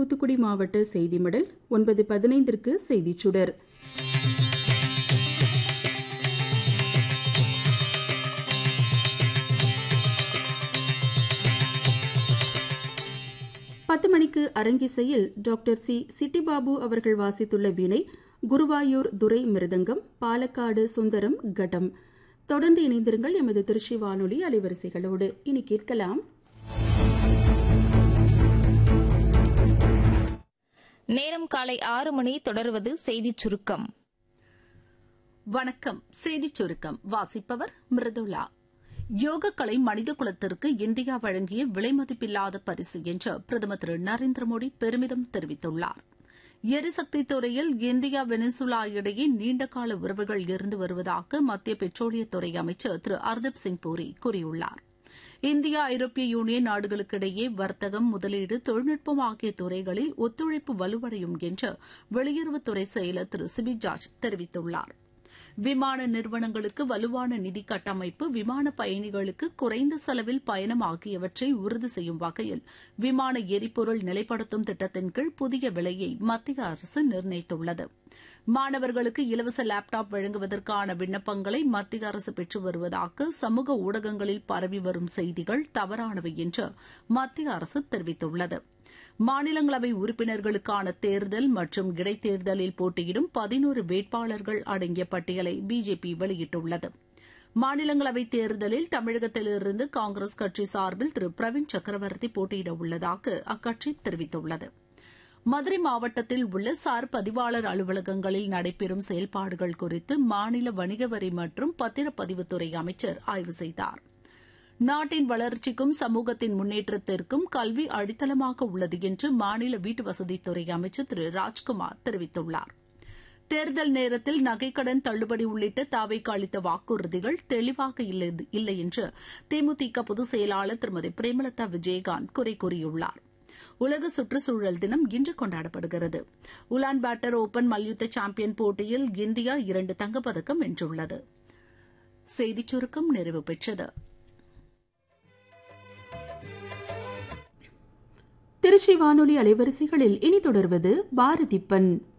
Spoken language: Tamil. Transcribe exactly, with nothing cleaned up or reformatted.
தூத்துக்குடி மாவட்ட செய்தி மடல். ஒன்பது பதினைந்திற்கு செய்திச் சுடர். பத்து மணிக்கு அரங்கிசையில் டாக்டர் சி சிட்டிபாபு அவர்கள் வாசித்துள்ள வீணை, குருவாயூர் துரை மிருதங்கம், பாலக்காடு சுந்தரம் கடம். தொடர்ந்து இணைந்திருங்கள் எமது திருச்சி வானொலி அலைவரிசைகளோடு. இனி கேட்கலாம் நேரம் காலை ஆறு மணி. தொடர்வது செய்திச் சுருக்கம். வணக்கம். செய்திச் சுருக்கம் வாசிப்பவர் மிருதுளா. யோகக்கலை மனித குலத்திற்கு இந்தியா வழங்கிய விலைமதிப்பில்லாத பரிசு என்று பிரதமர் திரு நரேந்திர மோடி பெருமிதம் தெரிவித்துள்ளார். எரிசக்தி துறையில் இந்தியா வெனிசுலா இடையே நீண்டகால உறவுகள் இருந்து வருவதாக மத்திய பெட்ரோலியத்துறை அமைச்சர் திரு ஹர்தீப் சிங் பூரி கூறியுள்ளார். இந்தியா ஐரோப்பிய யூனியன் நாடுகளுக்கிடையே வர்த்தகம், முதலீடு, தொழில்நுட்பம் ஆகிய துறைகளில் ஒத்துழைப்பு வலுவடையும் என்று வெளியுறவுத்துறை செயலர் திரு சிபி ஜார்ஜ் தெரிவித்துள்ளார். விமான நிறுவனங்களுக்கு வலுவான நிதி கட்டமைப்பு, விமான பயணிகளுக்கு குறைந்த செலவில் பயணம் ஆகியவற்றை உறுதி செய்யும் வகையில் விமான எரிபொருள் நிலைப்படுத்தும் திட்டத்தின் கீழ் புதிய விலையை மத்திய அரசு நிர்ணயித்துள்ளது. மாணவர்களுக்கு இலவச லேப்டாப் வழங்குவதற்கான விண்ணப்பங்களை மத்திய அரசு பெற்று வருவதாக சமூக ஊடகங்களில் பரவி வரும் செய்திகள் தவறானவை என்று மத்திய அரசு தெரிவித்துள்ளது. மாநிலங்களவை உறுப்பினர்களுக்கான தேர்தல் மற்றும் இடைத்தேர்தலில் போட்டியிடும் பதினோரு வேட்பாளர்கள் அடங்கிய பட்டியலை பிஜேபி வெளியிட்டுள்ளது. மாநிலங்களவை தேர்தலில் தமிழகத்திலிருந்து காங்கிரஸ் கட்சி சார்பில் திரு பிரவீன் சக்கரவர்த்தி போட்டியிட உள்ளதாக அக்கட்சி தெரிவித்துள்ளது. மதுரை மாவட்டத்தில் உள்ள சார் பதிவாளர் அலுவலகங்களில் நடைபெறும் செயல்பாடுகள் குறித்து மாநில வணிக வரி மற்றும் பத்திரப்பதிவுத்துறை அமைச்சர் ஆய்வு செய்தார். நாட்டின் வளர்ச்சிக்கும் சமூகத்தின் முன்னேற்றத்திற்கும் கல்வி அடித்தளமாக உள்ளது என்று மாநில வீட்டுவசதித்துறை அமைச்சர் திரு ராஜ்குமார் தெரிவித்துள்ளார். தேர்தல் நேரத்தில் நகைக்கடன் தள்ளுபடி உள்ளிட்ட தாவேக்கு அளித்த வாக்குறுதிகள் தெளிவாக இல்லை என்று தேமுதிக பொதுச் செயலாளர் திருமதி பிரேமலதா விஜயகாந்த் குறை கூறியுள்ளார். உலக சுற்றுச்சூழல் தினம் இன்று கொண்டாடப்படுகிறது. உலான்பேட்டர் ஓபன் மல்யுத்த சாம்பியன் போட்டியில் இந்தியா இரண்டு தங்கப்பதக்கம் வென்றுள்ளது. செய்திச் சுருக்கம் நிறைவு பெற்றது. திருச்சி வானொலி அலைவரிசைகளில் இனி தொடர்வது பாரதிப்பன்.